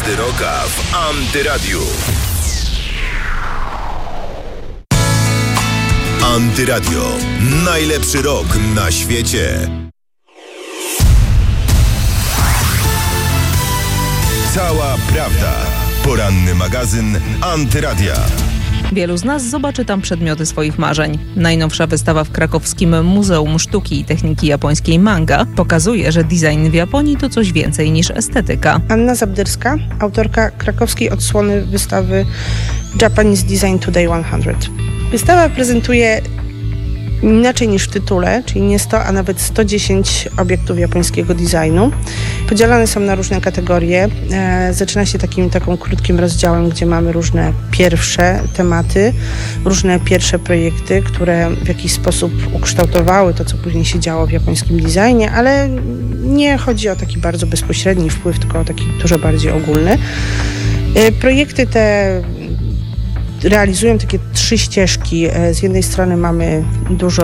Gwiazdy Rocka w Antyradiu. Antyradio. Najlepszy rock na świecie. Cała prawda. Poranny magazyn Antyradia. Wielu z nas zobaczy tam przedmioty swoich marzeń. Najnowsza wystawa w krakowskim Muzeum Sztuki i Techniki Japońskiej Manga pokazuje, że design w Japonii to coś więcej niż estetyka. Anna Zabdyrska, autorka krakowskiej odsłony wystawy Japanese Design Today 100. Wystawa prezentuje inaczej niż w tytule, czyli nie 100, a nawet 110 obiektów japońskiego designu. Podzielone są na różne kategorie. Zaczyna się taką krótkim rozdziałem, gdzie mamy różne pierwsze tematy, różne pierwsze projekty, które w jakiś sposób ukształtowały to, co później się działo w japońskim designie, ale nie chodzi o taki bardzo bezpośredni wpływ, tylko o taki dużo bardziej ogólny. Projekty te realizują takie 3 ścieżki. Z jednej strony mamy dużo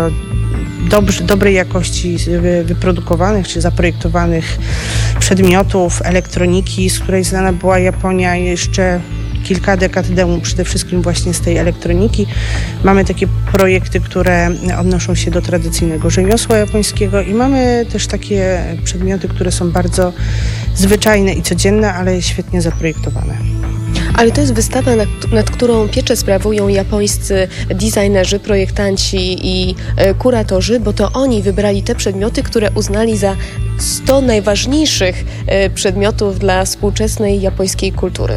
dobrej jakości wyprodukowanych czy zaprojektowanych przedmiotów, elektroniki, z której znana była Japonia jeszcze kilka dekad temu, przede wszystkim właśnie z tej elektroniki. Mamy takie projekty, które odnoszą się do tradycyjnego rzemiosła japońskiego i mamy też takie przedmioty, które są bardzo zwyczajne i codzienne, ale świetnie zaprojektowane. Ale to jest wystawa, nad którą pieczę sprawują japońscy designerzy, projektanci i kuratorzy, bo to oni wybrali te przedmioty, które uznali za 100 najważniejszych przedmiotów dla współczesnej japońskiej kultury.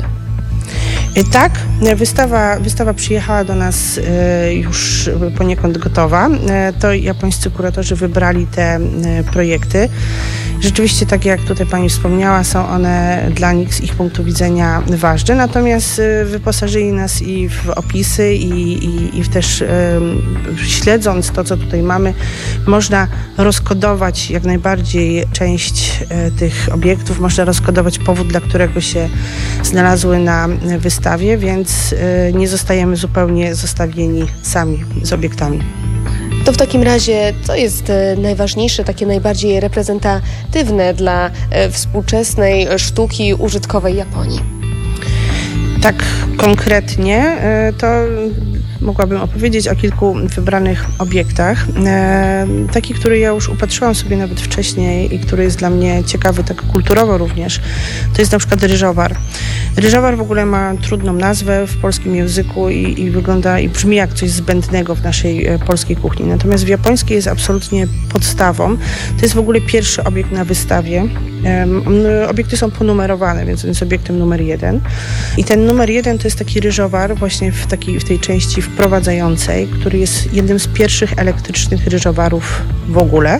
Tak, wystawa przyjechała do nas już poniekąd gotowa. To japońscy kuratorzy wybrali te projekty. Rzeczywiście, tak jak tutaj pani wspomniała, są one dla nich z ich punktu widzenia ważne, natomiast wyposażyli nas i w opisy i też śledząc to, co tutaj mamy, można rozkodować jak najbardziej część tych obiektów, można rozkodować powód, dla którego się znalazły na wystawie, więc nie zostajemy zupełnie zostawieni sami z obiektami. To w takim razie, co jest najważniejsze, takie najbardziej reprezentatywne dla współczesnej sztuki użytkowej Japonii? Tak konkretnie to mogłabym opowiedzieć o kilku wybranych obiektach. Taki, który ja już upatrzyłam sobie nawet wcześniej i który jest dla mnie ciekawy tak kulturowo również, to jest na przykład ryżowar. Ryżowar w ogóle ma trudną nazwę w polskim języku i wygląda i brzmi jak coś zbędnego w naszej polskiej kuchni. Natomiast w japońskiej jest absolutnie podstawą. To jest w ogóle pierwszy obiekt na wystawie. Obiekty są ponumerowane, więc on jest obiektem numer 1. I ten numer 1 to jest taki ryżowar właśnie w tej części wprowadzającej, który jest jednym z pierwszych elektrycznych ryżowarów w ogóle.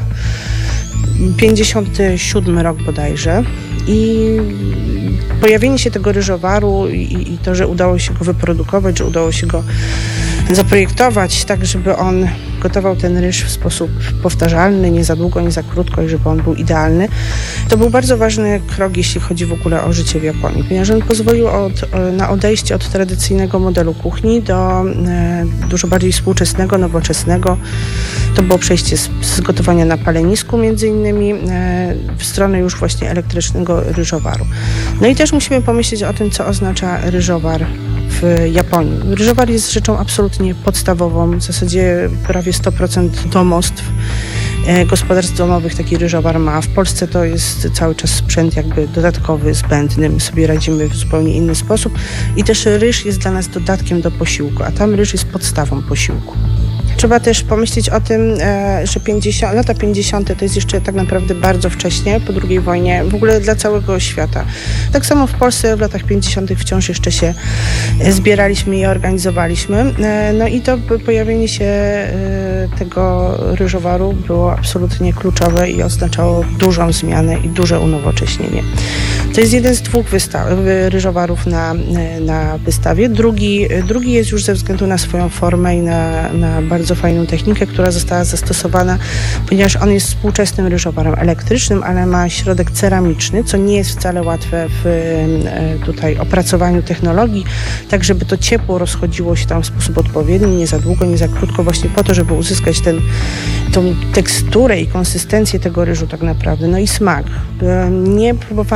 57 rok bodajże. I pojawienie się tego ryżowaru i to, że udało się go wyprodukować, że udało się go zaprojektować tak, żeby on gotował ten ryż w sposób powtarzalny, nie za długo, nie za krótko i żeby on był idealny. To był bardzo ważny krok, jeśli chodzi w ogóle o życie w Japonii, ponieważ on pozwolił na odejście od tradycyjnego modelu kuchni do dużo bardziej współczesnego, nowoczesnego. To było przejście z gotowania na palenisku między innymi w stronę już właśnie elektrycznego ryżowaru. No i też musimy pomyśleć o tym, co oznacza ryżowar w Japonii. Ryżowar jest rzeczą absolutnie podstawową. W zasadzie prawie 100% domostw, gospodarstw domowych taki ryżowar ma. W Polsce to jest cały czas sprzęt jakby dodatkowy, zbędny. My sobie radzimy w zupełnie inny sposób. I też ryż jest dla nas dodatkiem do posiłku, a tam ryż jest podstawą posiłku. Trzeba też pomyśleć o tym, że lata 50. to jest jeszcze tak naprawdę bardzo wcześnie, po II wojnie, w ogóle dla całego świata. Tak samo w Polsce w latach 50. wciąż jeszcze się zbieraliśmy i organizowaliśmy. No i to pojawienie się tego ryżowaru było absolutnie kluczowe i oznaczało dużą zmianę i duże unowocześnienie. To jest jeden z 2 ryżowarów na wystawie. Drugi jest już ze względu na swoją formę i na bardzo fajną technikę, która została zastosowana, ponieważ on jest współczesnym ryżowarem elektrycznym, ale ma środek ceramiczny, co nie jest wcale łatwe w tutaj opracowaniu technologii, tak żeby to ciepło rozchodziło się tam w sposób odpowiedni, nie za długo, nie za krótko, właśnie po to, żeby uzyskać tą teksturę i konsystencję tego ryżu tak naprawdę, no i smak. Nie próbowałam osobiście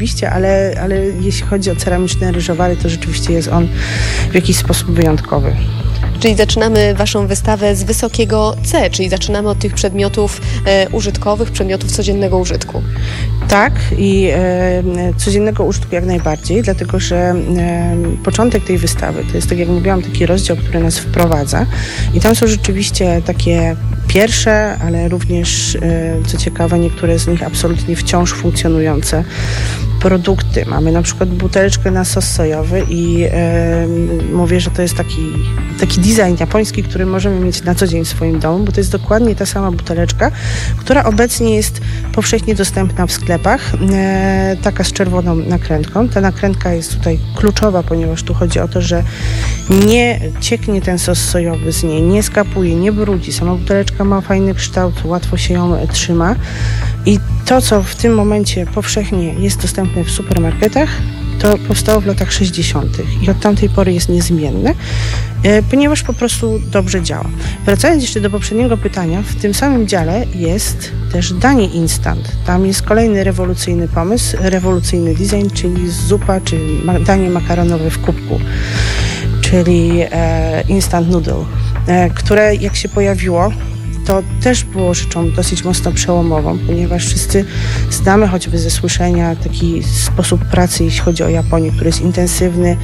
oczywiście, ale jeśli chodzi o ceramiczne ryżowary, to rzeczywiście jest on w jakiś sposób wyjątkowy. Czyli zaczynamy Waszą wystawę z wysokiego C, czyli zaczynamy od tych przedmiotów użytkowych, przedmiotów codziennego użytku. Tak, i codziennego użytku jak najbardziej, dlatego że początek tej wystawy to jest, tak jak mówiłam, taki rozdział, który nas wprowadza i tam są rzeczywiście takie pierwsze, ale również, co ciekawe, niektóre z nich absolutnie wciąż funkcjonujące produkty. Mamy na przykład buteleczkę na sos sojowy i mówię, że to jest taki design japoński, który możemy mieć na co dzień w swoim domu, bo to jest dokładnie ta sama buteleczka, która obecnie jest powszechnie dostępna w sklepach, taka z czerwoną nakrętką. Ta nakrętka jest tutaj kluczowa, ponieważ tu chodzi o to, że nie cieknie ten sos sojowy z niej, nie skapuje, nie brudzi. Sama buteleczka ma fajny kształt, łatwo się ją trzyma i to, co w tym momencie powszechnie jest dostępne w supermarketach, to powstało w latach 60. i od tamtej pory jest niezmienne, ponieważ po prostu dobrze działa. Wracając jeszcze do poprzedniego pytania, w tym samym dziale jest też danie instant. Tam jest kolejny rewolucyjny pomysł, rewolucyjny design, czyli zupa czy danie makaronowe w kubku, czyli instant noodle, które jak się pojawiło, to też było rzeczą dosyć mocno przełomową, ponieważ wszyscy znamy choćby ze słyszenia taki sposób pracy, jeśli chodzi o Japonię, który jest intensywny,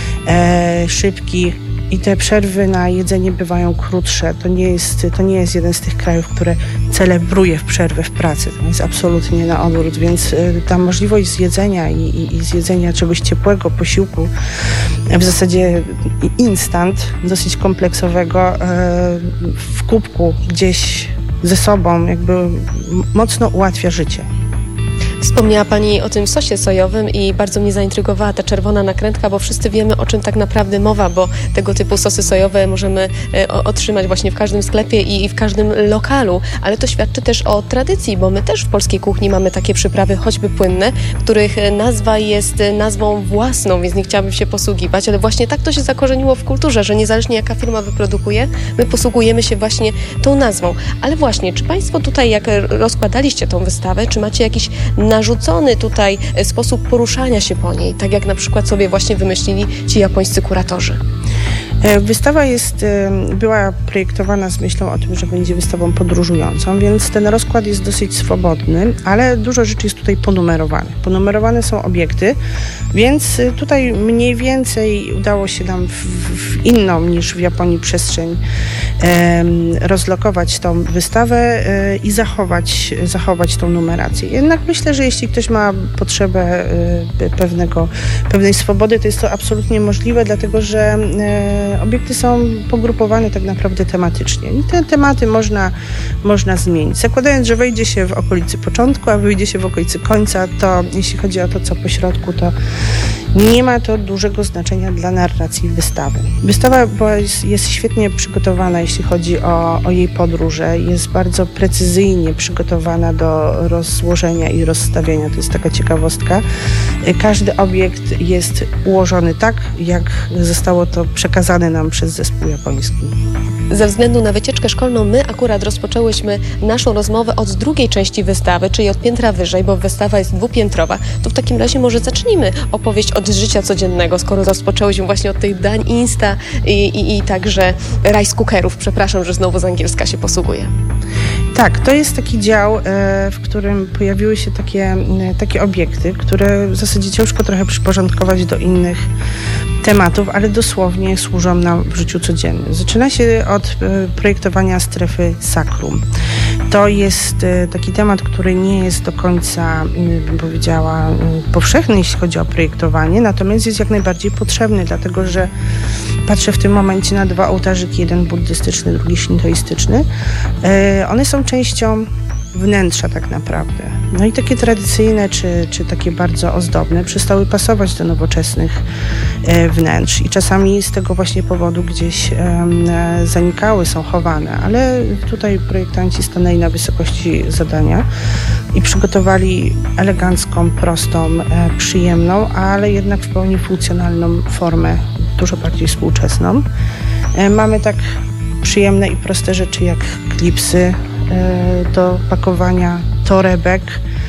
szybki i te przerwy na jedzenie bywają krótsze. To nie jest jeden z tych krajów, które celebruje w przerwę w pracy. To jest absolutnie na odwrót, więc ta możliwość zjedzenia i zjedzenia czegoś ciepłego, posiłku, w zasadzie instant, dosyć kompleksowego, w kubku gdzieś ze sobą jakby mocno ułatwia życie. Wspomniała Pani o tym sosie sojowym i bardzo mnie zaintrygowała ta czerwona nakrętka, bo wszyscy wiemy, o czym tak naprawdę mowa, bo tego typu sosy sojowe możemy otrzymać właśnie w każdym sklepie i w każdym lokalu, ale to świadczy też o tradycji, bo my też w polskiej kuchni mamy takie przyprawy choćby płynne, których nazwa jest nazwą własną, więc nie chciałabym się posługiwać, ale właśnie tak to się zakorzeniło w kulturze, że niezależnie jaka firma wyprodukuje, my posługujemy się właśnie tą nazwą. Ale właśnie, czy Państwo tutaj, jak rozkładaliście tą wystawę, czy macie jakiś narzucony tutaj sposób poruszania się po niej, tak jak na przykład sobie właśnie wymyślili ci japońscy kuratorzy? Wystawa była projektowana z myślą o tym, że będzie wystawą podróżującą, więc ten rozkład jest dosyć swobodny, ale dużo rzeczy jest tutaj ponumerowanych. Ponumerowane są obiekty, więc tutaj mniej więcej udało się nam w inną niż w Japonii przestrzeń rozlokować tą wystawę i zachować tą numerację. Jednak myślę, że jeśli ktoś ma potrzebę pewnej swobody, to jest to absolutnie możliwe, dlatego że obiekty są pogrupowane tak naprawdę tematycznie i te tematy można zmienić. Zakładając, że wejdzie się w okolicy początku, a wyjdzie się w okolicy końca, to jeśli chodzi o to, co po środku, to nie ma to dużego znaczenia dla narracji wystawy. Wystawa jest świetnie przygotowana, jeśli chodzi o jej podróże. Jest bardzo precyzyjnie przygotowana do rozłożenia i rozstawienia. To jest taka ciekawostka. Każdy obiekt jest ułożony tak, jak zostało to przekazane nam przez zespół japoński. Ze względu na wycieczkę szkolną my akurat rozpoczęłyśmy naszą rozmowę od drugiej części wystawy, czyli od piętra wyżej, bo wystawa jest dwupiętrowa. To w takim razie może zacznijmy opowieść od życia codziennego, skoro rozpoczęłyśmy właśnie od tych dań insta i także rice cookerów. Przepraszam, że znowu z angielska się posługuję. Tak, to jest taki dział, w którym pojawiły się takie obiekty, które w zasadzie ciężko trochę przyporządkować do innych tematów, ale dosłownie służą nam w życiu codziennym. Zaczyna się od projektowania strefy sakrum. To jest taki temat, który nie jest do końca, bym powiedziała, powszechny, jeśli chodzi o projektowanie, natomiast jest jak najbardziej potrzebny, dlatego że patrzę w tym momencie na dwa ołtarzyki, jeden buddystyczny, drugi szintoistyczny. One są częścią wnętrza tak naprawdę. No i takie tradycyjne, czy takie bardzo ozdobne przestały pasować do nowoczesnych wnętrz i czasami z tego właśnie powodu gdzieś zanikały, są chowane, ale tutaj projektanci stanęli na wysokości zadania i przygotowali elegancką, prostą, przyjemną, ale jednak w pełni funkcjonalną formę, dużo bardziej współczesną. Mamy tak przyjemne i proste rzeczy jak klipsy do pakowania torebek,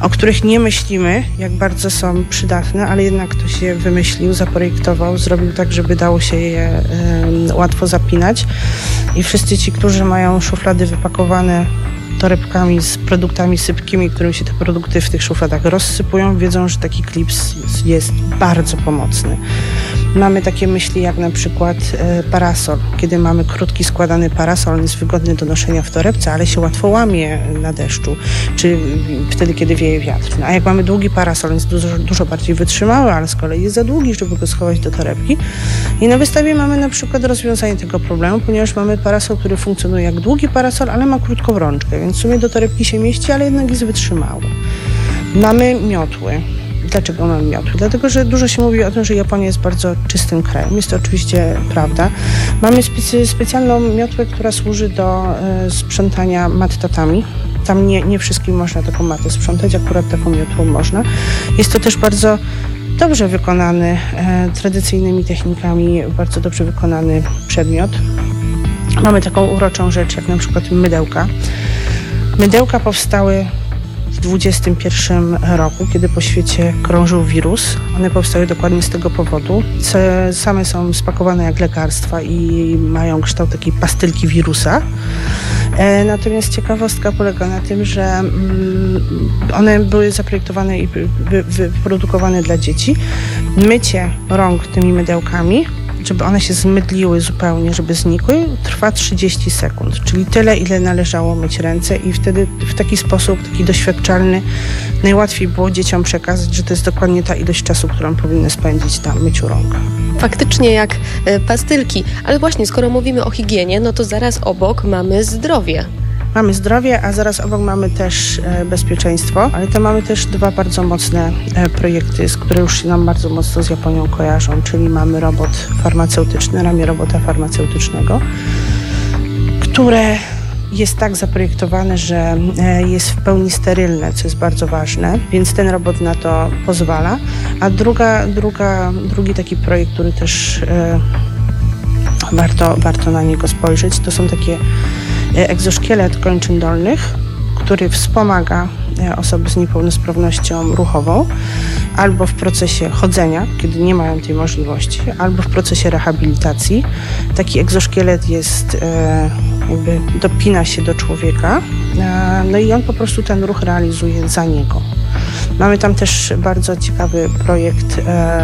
o których nie myślimy, jak bardzo są przydatne, ale jednak ktoś je wymyślił, zaprojektował, zrobił tak, żeby dało się je łatwo zapinać. I wszyscy ci, którzy mają szuflady wypakowane torebkami z produktami sypkimi, którymi się te produkty w tych szufladach rozsypują, wiedzą, że taki klips jest bardzo pomocny. Mamy takie myśli jak na przykład parasol. Kiedy mamy krótki, składany parasol, on jest wygodny do noszenia w torebce, ale się łatwo łamie na deszczu, czy wtedy, kiedy wieje wiatr. A jak mamy długi parasol, on jest dużo bardziej wytrzymały, ale z kolei jest za długi, żeby go schować do torebki. I na wystawie mamy na przykład rozwiązanie tego problemu, ponieważ mamy parasol, który funkcjonuje jak długi parasol, ale ma krótką rączkę, więc w sumie do torebki się mieści, ale jednak jest wytrzymały. Mamy miotły. Dlaczego mamy miotły? Dlatego, że dużo się mówi o tym, że Japonia jest bardzo czystym krajem. Jest to oczywiście prawda. Mamy specjalną miotłę, która służy do sprzątania mat tatami. Tam nie wszystkim można taką matę sprzątać, akurat taką miotłą można. Jest to też bardzo dobrze wykonany, tradycyjnymi technikami, bardzo dobrze wykonany przedmiot. Mamy taką uroczą rzecz, jak na przykład mydełka. Mydełka powstały w XXI roku, kiedy po świecie krążył wirus. One powstały dokładnie z tego powodu. Same są spakowane jak lekarstwa i mają kształt takiej pastylki wirusa. Natomiast ciekawostka polega na tym, że one były zaprojektowane i wyprodukowane dla dzieci. Mycie rąk tymi mydełkami, żeby one się zmydliły zupełnie, żeby znikły, trwa 30 sekund, czyli tyle, ile należało myć ręce i wtedy w taki sposób, taki doświadczalny, najłatwiej było dzieciom przekazać, że to jest dokładnie ta ilość czasu, którą powinny spędzić na myciu rąk. Faktycznie jak pastylki, ale właśnie skoro mówimy o higienie, no to zaraz obok mamy zdrowie. Mamy zdrowie, a zaraz obok mamy też bezpieczeństwo, ale to mamy też dwa bardzo mocne projekty, które już się nam bardzo mocno z Japonią kojarzą, czyli mamy robot farmaceutyczny, ramię robota farmaceutycznego, które jest tak zaprojektowane, że jest w pełni sterylne, co jest bardzo ważne, więc ten robot na to pozwala. A drugi taki projekt, który też warto na niego spojrzeć, to są takie egzoszkielet kończyn dolnych, który wspomaga osoby z niepełnosprawnością ruchową albo w procesie chodzenia, kiedy nie mają tej możliwości, albo w procesie rehabilitacji. Taki egzoszkielet jest, jakby dopina się do człowieka, no i on po prostu ten ruch realizuje za niego. Mamy tam też bardzo ciekawy projekt,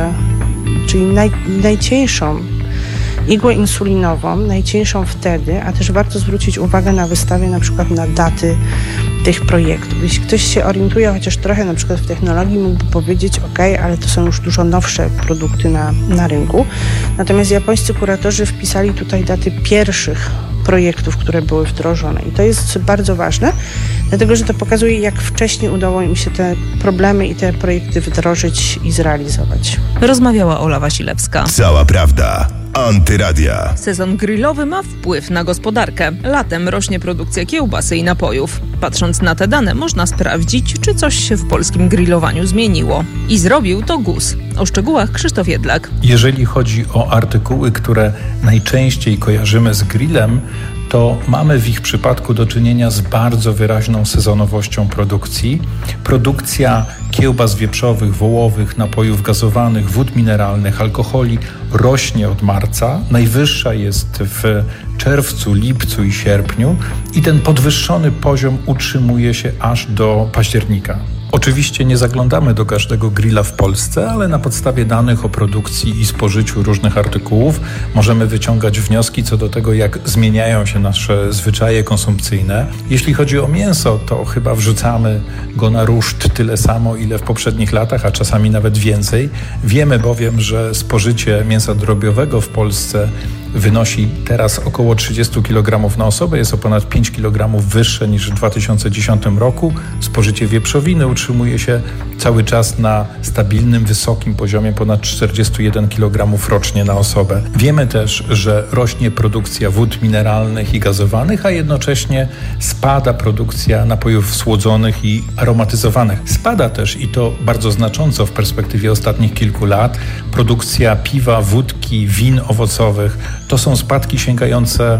czyli najcieńszą igłę insulinową, najcieńszą wtedy, a też warto zwrócić uwagę na wystawie na przykład na daty tych projektów. Jeśli ktoś się orientuje chociaż trochę na przykład w technologii, mógłby powiedzieć, ale to są już dużo nowsze produkty na rynku. Natomiast japońscy kuratorzy wpisali tutaj daty pierwszych projektów, które były wdrożone. I to jest bardzo ważne, dlatego że to pokazuje, jak wcześniej udało im się te problemy i te projekty wdrożyć i zrealizować. Rozmawiała Ola Wasilewska. Cała prawda. Antyradia. Sezon grillowy ma wpływ na gospodarkę. Latem rośnie produkcja kiełbasy i napojów. Patrząc na te dane, można sprawdzić, czy coś się w polskim grillowaniu zmieniło. I zrobił to GUS. O szczegółach Krzysztof Jedlak. Jeżeli chodzi o artykuły, które najczęściej kojarzymy z grillem, to mamy w ich przypadku do czynienia z bardzo wyraźną sezonowością produkcji. Produkcja kiełbas wieprzowych, wołowych, napojów gazowanych, wód mineralnych, alkoholi rośnie od marca. Najwyższa jest w czerwcu, lipcu i sierpniu i ten podwyższony poziom utrzymuje się aż do października. Oczywiście nie zaglądamy do każdego grilla w Polsce, ale na podstawie danych o produkcji i spożyciu różnych artykułów możemy wyciągać wnioski co do tego, jak zmieniają się nasze zwyczaje konsumpcyjne. Jeśli chodzi o mięso, to chyba wrzucamy go na ruszt tyle samo, ile w poprzednich latach, a czasami nawet więcej. Wiemy bowiem, że spożycie mięsa drobiowego w Polsce wynosi teraz około 30 kg na osobę, jest o ponad 5 kg wyższe niż w 2010 roku. Spożycie wieprzowiny utrzymuje się cały czas na stabilnym, wysokim poziomie ponad 41 kg rocznie na osobę. Wiemy też, że rośnie produkcja wód mineralnych i gazowanych, a jednocześnie spada produkcja napojów słodzonych i aromatyzowanych. Spada też, i to bardzo znacząco w perspektywie ostatnich kilku lat, produkcja piwa, wódki, win owocowych. To są spadki sięgające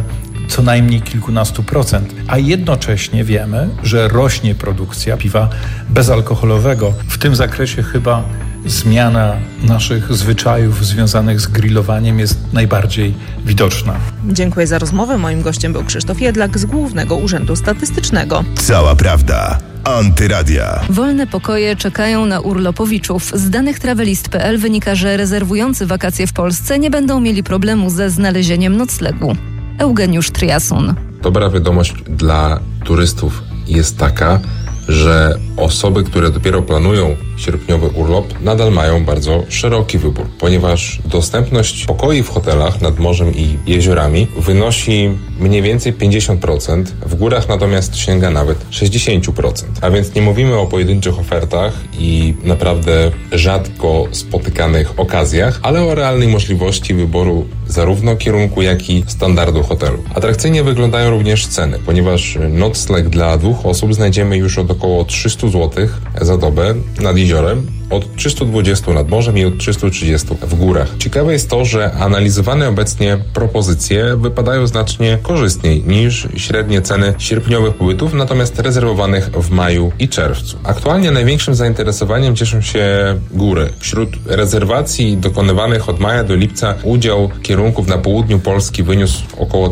co najmniej kilkunastu procent. A jednocześnie wiemy, że rośnie produkcja piwa bezalkoholowego. W tym zakresie chyba zmiana naszych zwyczajów związanych z grillowaniem jest najbardziej widoczna. Dziękuję za rozmowę. Moim gościem był Krzysztof Jedlak z Głównego Urzędu Statystycznego. Cała prawda. Antyradia. Wolne pokoje czekają na urlopowiczów. Z danych travelist.pl wynika, że rezerwujący wakacje w Polsce nie będą mieli problemu ze znalezieniem noclegu. Eugeniusz Triasun. Dobra wiadomość dla turystów jest taka, że osoby, które dopiero planują sierpniowy urlop, nadal mają bardzo szeroki wybór, ponieważ dostępność pokoi w hotelach nad morzem i jeziorami wynosi mniej więcej 50%, w górach natomiast sięga nawet 60%. A więc nie mówimy o pojedynczych ofertach i naprawdę rzadko spotykanych okazjach, ale o realnej możliwości wyboru zarówno kierunku, jak i standardu hotelu. Atrakcyjnie wyglądają również ceny, ponieważ nocleg dla 2 osób znajdziemy już od około 300 zł za dobę nad jeziorem, od 320 nad morzem i od 330 w górach. Ciekawe jest to, że analizowane obecnie propozycje wypadają znacznie korzystniej niż średnie ceny sierpniowych pobytów, natomiast rezerwowanych w maju i czerwcu. Aktualnie największym zainteresowaniem cieszą się góry. Wśród rezerwacji dokonywanych od maja do lipca udział kierunków na południu Polski wyniósł około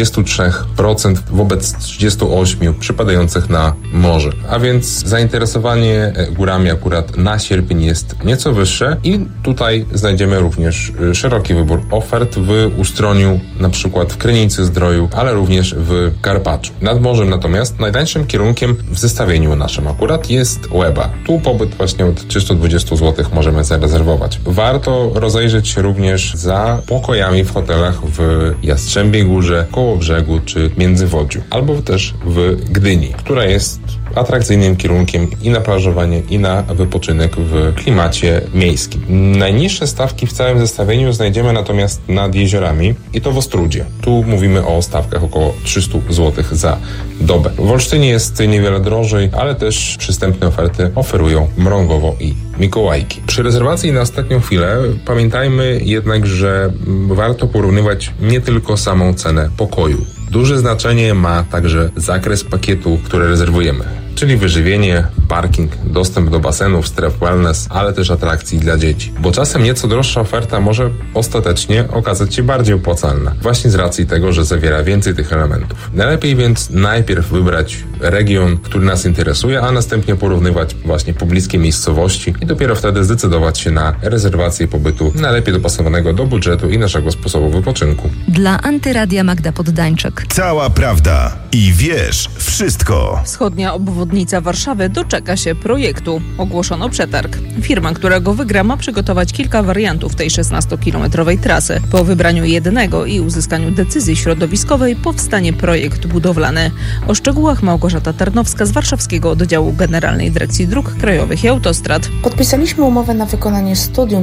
43% wobec 38% przypadających na morze. A więc zainteresowanie górami akurat na sierpień jest nieco wyższe i tutaj znajdziemy również szeroki wybór ofert w Ustroniu, na przykład w Krynicy-Zdroju, ale również w Karpaczu. Nad morzem natomiast najtańszym kierunkiem w zestawieniu naszym akurat jest Łeba. Tu pobyt właśnie od 320 zł możemy zarezerwować. Warto rozejrzeć się również za pokojami w hotelach w Jastrzębiej Górze, Kołobrzegu czy Międzywodziu, albo też w Gdyni, która jest atrakcyjnym kierunkiem i na plażowanie, i na wypoczynek w klimacie miejskim. Najniższe stawki w całym zestawieniu znajdziemy natomiast nad jeziorami i to w Ostródzie. Tu mówimy o stawkach około 300 zł za dobę. W Olsztynie jest niewiele drożej, ale też przystępne oferty oferują Mrągowo i Mikołajki. Przy rezerwacji na ostatnią chwilę pamiętajmy jednak, że warto porównywać nie tylko samą cenę pokoju. Duże znaczenie ma także zakres pakietu, który rezerwujemy, czyli wyżywienie, parking, dostęp do basenów, stref wellness, ale też atrakcji dla dzieci. Bo czasem nieco droższa oferta może ostatecznie okazać się bardziej opłacalna, właśnie z racji tego, że zawiera więcej tych elementów. Najlepiej więc najpierw wybrać region, który nas interesuje, a następnie porównywać właśnie pobliskie miejscowości i dopiero wtedy zdecydować się na rezerwację pobytu najlepiej dopasowanego do budżetu i naszego sposobu wypoczynku. Dla Antyradia Magda Poddańczyk. Cała prawda i wiesz wszystko. Wschodnia obwodnica Warszawy doczeka się projektu. Ogłoszono przetarg. Firma, która go wygra, ma przygotować kilka wariantów tej 16-kilometrowej trasy. Po wybraniu jednego i uzyskaniu decyzji środowiskowej powstanie projekt budowlany. O szczegółach Małgorzata Tarnowska z Warszawskiego Oddziału Generalnej Dyrekcji Dróg Krajowych i Autostrad. Podpisaliśmy umowę na wykonanie studium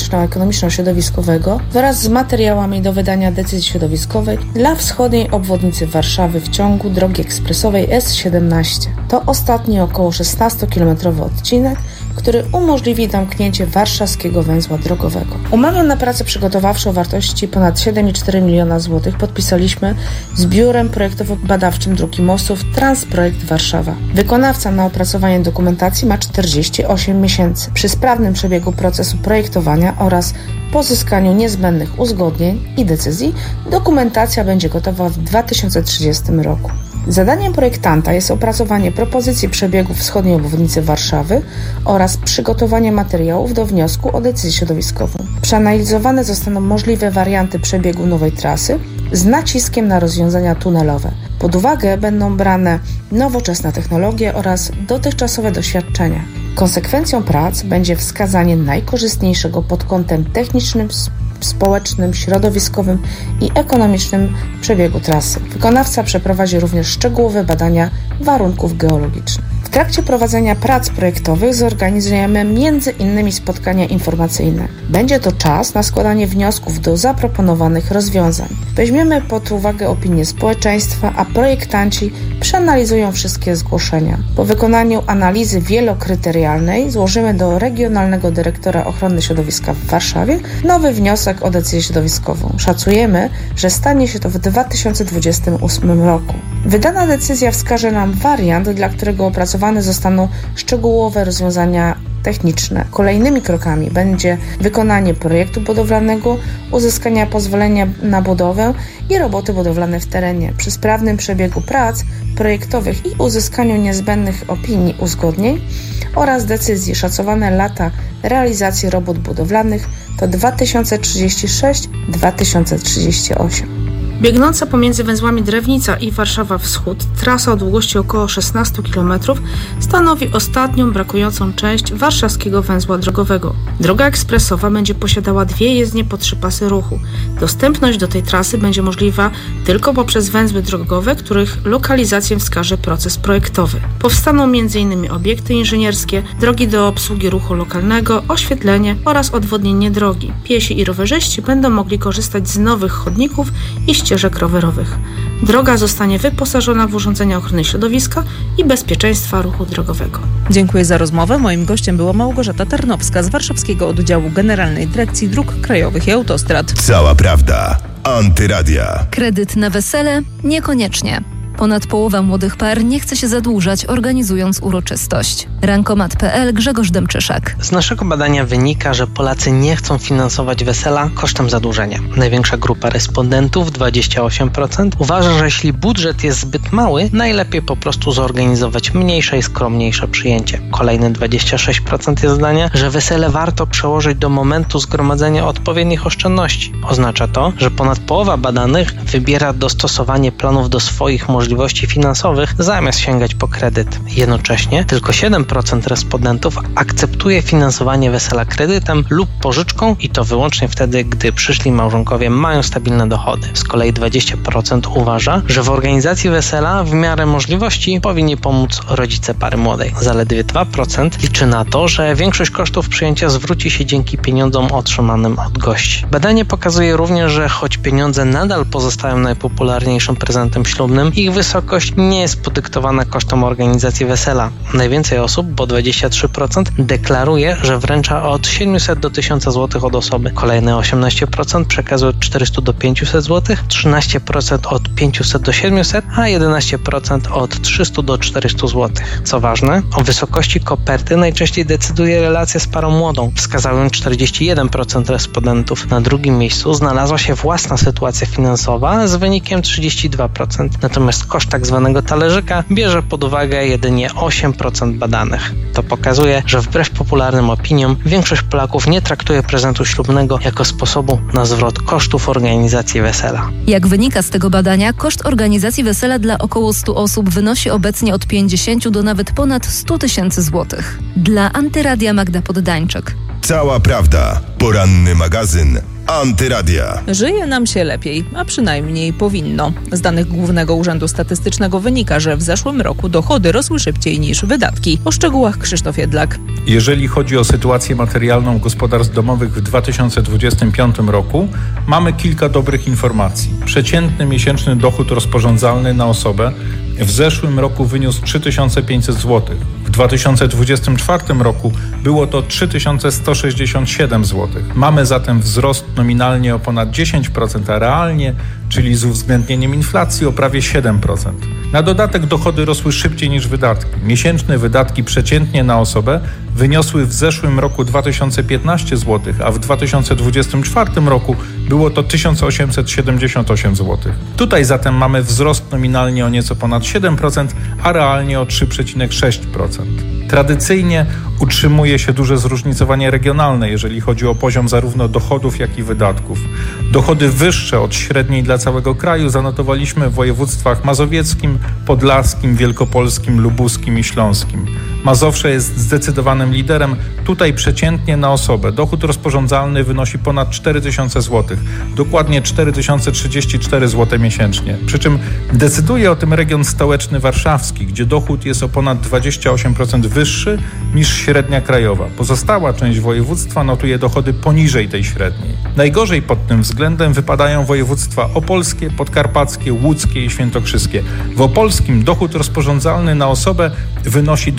techniczno-ekonomiczno-środowiskowego wraz z materiałami do wydania decyzji środowiskowej dla wschodniej obwodnicy Warszawy w ciągu drogi ekspresowej S17. To ostatni około 16-kilometrowy odcinek, który umożliwi domknięcie warszawskiego węzła drogowego. Umowę na pracę przygotowawczą o wartości ponad 7,4 miliona złotych podpisaliśmy z Biurem Projektowo-Badawczym Dróg i Mostów Transprojekt Warszawa. Wykonawca na opracowanie dokumentacji ma 48 miesięcy. Przy sprawnym przebiegu procesu projektowania oraz pozyskaniu niezbędnych uzgodnień i decyzji dokumentacja będzie gotowa w 2030 roku. Zadaniem projektanta jest opracowanie propozycji przebiegu wschodniej obwodnicy Warszawy oraz przygotowanie materiałów do wniosku o decyzję środowiskową. Przeanalizowane zostaną możliwe warianty przebiegu nowej trasy z naciskiem na rozwiązania tunelowe. Pod uwagę będą brane nowoczesne technologie oraz dotychczasowe doświadczenia. Konsekwencją prac będzie wskazanie najkorzystniejszego pod kątem technicznym, społecznym, środowiskowym i ekonomicznym przebiegu trasy. Wykonawca przeprowadzi również szczegółowe badania warunków geologicznych. W trakcie prowadzenia prac projektowych zorganizujemy m.in. spotkania informacyjne. Będzie to czas na składanie wniosków do zaproponowanych rozwiązań. Weźmiemy pod uwagę opinię społeczeństwa, a projektanci przeanalizują wszystkie zgłoszenia. Po wykonaniu analizy wielokryterialnej złożymy do Regionalnego Dyrektora Ochrony Środowiska w Warszawie nowy wniosek o decyzję środowiskową. Szacujemy, że stanie się to w 2028 roku. Wydana decyzja wskaże nam wariant, dla którego opracowane zostaną szczegółowe rozwiązania techniczne. Kolejnymi krokami będzie wykonanie projektu budowlanego, uzyskania pozwolenia na budowę i roboty budowlane w terenie. Przy sprawnym przebiegu prac projektowych i uzyskaniu niezbędnych opinii, uzgodnień oraz decyzji szacowane lata realizacji robót budowlanych to 2036-2038. Biegnąca pomiędzy węzłami Drewnica i Warszawa Wschód trasa o długości około 16 km stanowi ostatnią brakującą część warszawskiego węzła drogowego. Droga ekspresowa będzie posiadała 2 jezdnie po 3 pasy ruchu. Dostępność do tej trasy będzie możliwa tylko poprzez węzły drogowe, których lokalizację wskaże proces projektowy. Powstaną m.in. obiekty inżynierskie, drogi do obsługi ruchu lokalnego, oświetlenie oraz odwodnienie drogi. Piesi i rowerzyści będą mogli korzystać z nowych chodników i ścieżek rowerowych. Droga zostanie wyposażona w urządzenia ochrony środowiska i bezpieczeństwa ruchu drogowego. Dziękuję za rozmowę. Moim gościem była Małgorzata Tarnowska z Warszawskiego Oddziału Generalnej Dyrekcji Dróg Krajowych i Autostrad. Cała prawda. Antyradia. Kredyt na wesele? Niekoniecznie. Ponad połowa młodych par nie chce się zadłużać, organizując uroczystość. Rankomat.pl, Grzegorz Demczyszak. Z naszego badania wynika, że Polacy nie chcą finansować wesela kosztem zadłużenia. Największa grupa respondentów, 28%, uważa, że jeśli budżet jest zbyt mały, najlepiej po prostu zorganizować mniejsze i skromniejsze przyjęcie. Kolejne 26% jest zdania, że wesele warto przełożyć do momentu zgromadzenia odpowiednich oszczędności. Oznacza to, że ponad połowa badanych wybiera dostosowanie planów do swoich możliwości finansowych zamiast sięgać po kredyt. Jednocześnie tylko 7% respondentów akceptuje finansowanie wesela kredytem lub pożyczką i to wyłącznie wtedy, gdy przyszli małżonkowie mają stabilne dochody. Z kolei 20% uważa, że w organizacji wesela w miarę możliwości powinni pomóc rodzice pary młodej. Zaledwie 2% liczy na to, że większość kosztów przyjęcia zwróci się dzięki pieniądzom otrzymanym od gości. Badanie pokazuje również, że choć pieniądze nadal pozostają najpopularniejszym prezentem ślubnym, ich wysokość nie jest podyktowana kosztem organizacji wesela. Najwięcej osób, bo 23%, deklaruje, że wręcza od 700 do 1000 zł od osoby. Kolejne 18% przekazuje od 400 do 500 zł, 13% od 500 do 700, a 11% od 300 do 400 zł. Co ważne, o wysokości koperty najczęściej decyduje relacja z parą młodą. Wskazał ją 41% respondentów. Na drugim miejscu znalazła się własna sytuacja finansowa z wynikiem 32%. Natomiast koszt tak zwanego talerzyka bierze pod uwagę jedynie 8% badanych. To pokazuje, że wbrew popularnym opiniom większość Polaków nie traktuje prezentu ślubnego jako sposobu na zwrot kosztów organizacji wesela. Jak wynika z tego badania, koszt organizacji wesela dla około 100 osób wynosi obecnie od 50 do nawet ponad 100 000 złotych. Dla Antyradia Magda Poddańczyk. Cała prawda. Poranny magazyn Antyradia. Żyje nam się lepiej, a przynajmniej powinno. Z danych Głównego Urzędu Statystycznego wynika, że w zeszłym roku dochody rosły szybciej niż wydatki. O szczegółach Krzysztof Jedlak. Jeżeli chodzi o sytuację materialną gospodarstw domowych w 2025 roku, mamy kilka dobrych informacji. Przeciętny miesięczny dochód rozporządzalny na osobę w zeszłym roku wyniósł 3500 zł. W 2024 roku było to 3167 zł. Mamy zatem wzrost nominalnie o ponad 10%, a realnie, czyli z uwzględnieniem inflacji, o prawie 7%. Na dodatek dochody rosły szybciej niż wydatki. Miesięczne wydatki przeciętnie na osobę wyniosły w zeszłym roku 2015 zł, a w 2024 roku było to 1878 zł. Tutaj zatem mamy wzrost nominalnie o nieco ponad 7%, a realnie o 3,6%. Tradycyjnie utrzymuje się duże zróżnicowanie regionalne, jeżeli chodzi o poziom zarówno dochodów, jak i wydatków. Dochody wyższe od średniej dla całego kraju zanotowaliśmy w województwach mazowieckim, podlaskim, wielkopolskim, lubuskim i śląskim. Mazowsze jest zdecydowanym liderem. Tutaj przeciętnie na osobę dochód rozporządzalny wynosi ponad 4000 zł. Dokładnie 4034 zł miesięcznie. Przy czym decyduje o tym region stołeczny warszawski, gdzie dochód jest o ponad 28% wyższy niż średnia krajowa. Pozostała część województwa notuje dochody poniżej tej średniej. Najgorzej pod tym względem wypadają województwa opolskie, podkarpackie, łódzkie i świętokrzyskie. W opolskim dochód rozporządzalny na osobę wynosi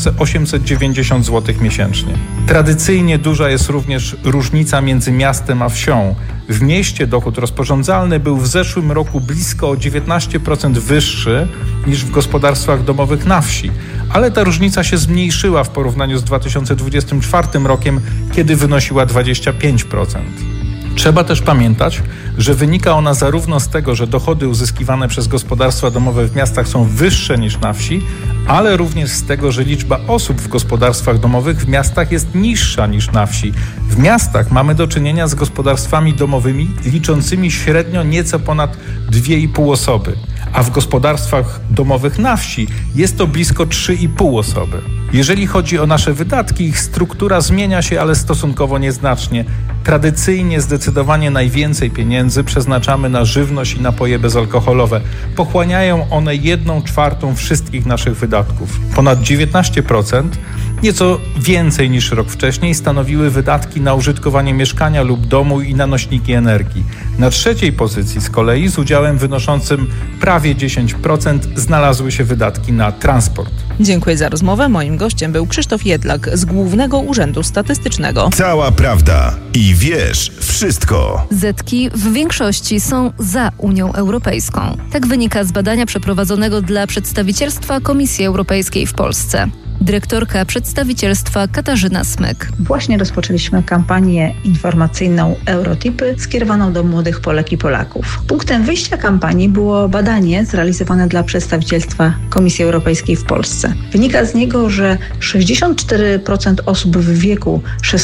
2890 zł miesięcznie. Tradycyjnie duża jest również różnica między miastem a wsią. W mieście dochód rozporządzalny był w zeszłym roku blisko o 19% wyższy niż w gospodarstwach domowych na wsi, ale ta różnica się zmniejszyła w porównaniu z 2024 rokiem, kiedy wynosiła 25%. Trzeba też pamiętać, że wynika ona zarówno z tego, że dochody uzyskiwane przez gospodarstwa domowe w miastach są wyższe niż na wsi, ale również z tego, że liczba osób w gospodarstwach domowych w miastach jest niższa niż na wsi. W miastach mamy do czynienia z gospodarstwami domowymi liczącymi średnio nieco ponad 2,5 osoby, a w gospodarstwach domowych na wsi jest to blisko 3,5 osoby. Jeżeli chodzi o nasze wydatki, ich struktura zmienia się, ale stosunkowo nieznacznie. Tradycyjnie zdecydowanie najwięcej pieniędzy przeznaczamy na żywność i napoje bezalkoholowe. Pochłaniają one 1/4 wszystkich naszych wydatków. Ponad 19%, nieco więcej niż rok wcześniej, stanowiły wydatki na użytkowanie mieszkania lub domu i na nośniki energii. Na trzeciej pozycji z kolei, z udziałem wynoszącym prawie 10%, znalazły się wydatki na transport. Dziękuję za rozmowę. Moim gościem był Krzysztof Jedlak z Głównego Urzędu Statystycznego. Cała prawda i wiesz wszystko. Zetki w większości są za Unią Europejską. Tak wynika z badania przeprowadzonego dla przedstawicielstwa Komisji Europejskiej w Polsce. Dyrektorka przedstawicielstwa Katarzyna Smyk. Właśnie rozpoczęliśmy kampanię informacyjną Eurotipy skierowaną do młodych Polek i Polaków. Punktem wyjścia kampanii było badanie zrealizowane dla przedstawicielstwa Komisji Europejskiej w Polsce. Wynika z niego, że 64% osób w wieku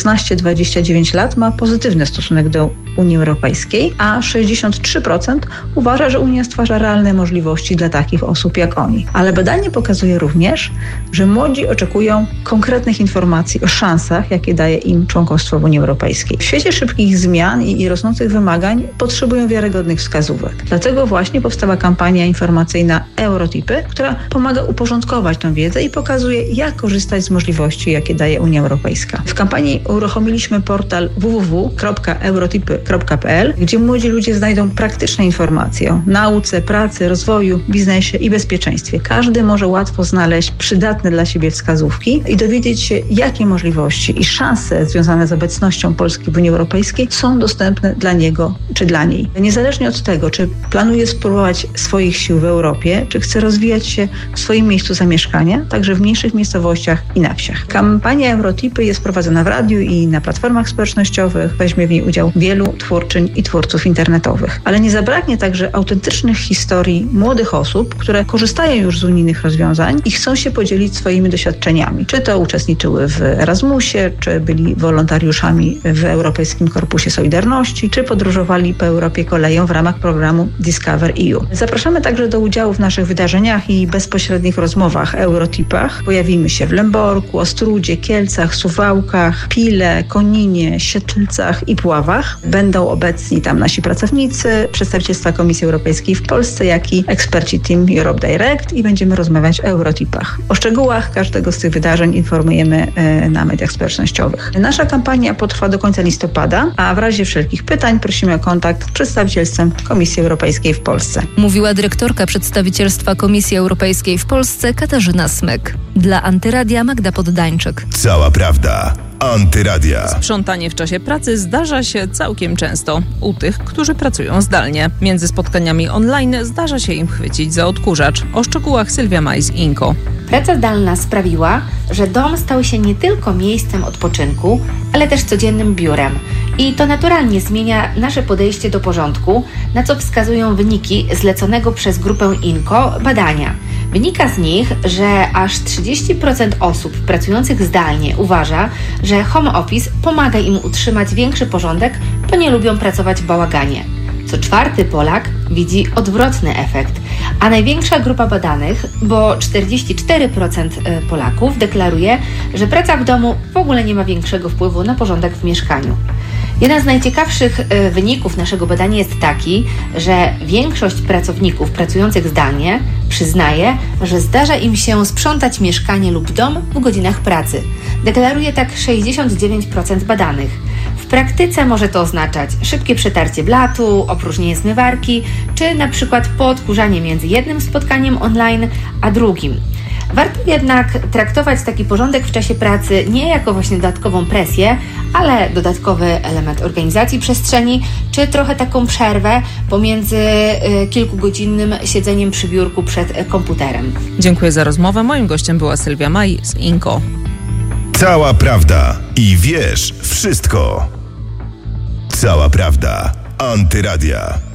16-29 lat ma pozytywny stosunek do Unii Europejskiej, a 63% uważa, że Unia stwarza realne możliwości dla takich osób jak oni. Ale badanie pokazuje również, że młodzi oczekują konkretnych informacji o szansach, jakie daje im członkostwo w Unii Europejskiej. W świecie szybkich zmian i rosnących wymagań potrzebują wiarygodnych wskazówek. Dlatego właśnie powstała kampania informacyjna Eurotipy, która pomaga uporządkować tę wiedzę i pokazuje, jak korzystać z możliwości, jakie daje Unia Europejska. W kampanii uruchomiliśmy portal www.eurotipy.pl, gdzie młodzi ludzie znajdą praktyczne informacje o nauce, pracy, rozwoju, biznesie i bezpieczeństwie. Każdy może łatwo znaleźć przydatne dla siebie wskazówki i dowiedzieć się, jakie możliwości i szanse związane z obecnością Polski w Unii Europejskiej są dostępne dla niego czy dla niej. Niezależnie od tego, czy planuje spróbować swoich sił w Europie, czy chce rozwijać się w swoim miejscu zamieszkania, także w mniejszych miejscowościach i na wsiach. Kampania Eurotipy jest prowadzona w radiu i na platformach społecznościowych. Weźmie w niej udział wielu twórczyń i twórców internetowych. Ale nie zabraknie także autentycznych historii młodych osób, które korzystają już z unijnych rozwiązań i chcą się podzielić swoimi doświadczeniami. Czy to uczestniczyły w Erasmusie, czy byli wolontariuszami w Europejskim Korpusie Solidarności, czy podróżowali po Europie koleją w ramach programu Discover EU. Zapraszamy także do udziału w naszych wydarzeniach i bezpośrednich rozmowach Eurotipach. Pojawimy się w Lęborku, Ostródzie, Kielcach, Suwałkach, Pile, Koninie, Siedlcach i Puławach. Będą obecni tam nasi pracownicy, przedstawicielstwa Komisji Europejskiej w Polsce, jak i eksperci Team Europe Direct i będziemy rozmawiać o Eurotipach. O szczegółach każdego z tych wydarzeń informujemy na mediach społecznościowych. Nasza kampania potrwa do końca listopada, a w razie wszelkich pytań prosimy o kontakt z przedstawicielstwem Komisji Europejskiej w Polsce. Mówiła dyrektorka przedstawicielstwa Komisji Europejskiej w Polsce Katarzyna Smyk. Dla Antyradia Magda Poddańczyk. Cała prawda. Antyradia. Sprzątanie w czasie pracy zdarza się całkiem często u tych, którzy pracują zdalnie. Między spotkaniami online zdarza się im chwycić za odkurzacz. O szczegółach Sylwia Majs, INKO. Praca zdalna sprawiła, że dom stał się nie tylko miejscem odpoczynku, ale też codziennym biurem. I to naturalnie zmienia nasze podejście do porządku, na co wskazują wyniki zleconego przez grupę INKO badania. Wynika z nich, że aż 30% osób pracujących zdalnie uważa, że home office pomaga im utrzymać większy porządek, bo nie lubią pracować w bałaganie. Co czwarty Polak widzi odwrotny efekt, a największa grupa badanych, bo 44% Polaków deklaruje, że praca w domu w ogóle nie ma większego wpływu na porządek w mieszkaniu. Jeden z najciekawszych wyników naszego badania jest taki, że większość pracowników pracujących zdalnie przyznaje, że zdarza im się sprzątać mieszkanie lub dom w godzinach pracy. Deklaruje tak 69% badanych. W praktyce może to oznaczać szybkie przetarcie blatu, opróżnienie zmywarki, czy na przykład podkurzanie między jednym spotkaniem online a drugim. Warto jednak traktować taki porządek w czasie pracy nie jako właśnie dodatkową presję, ale dodatkowy element organizacji przestrzeni, czy trochę taką przerwę pomiędzy kilkugodzinnym siedzeniem przy biurku przed komputerem. Dziękuję za rozmowę. Moim gościem była Sylwia Maj z INKO. Cała prawda i wiesz wszystko. Cała prawda. Antyradia.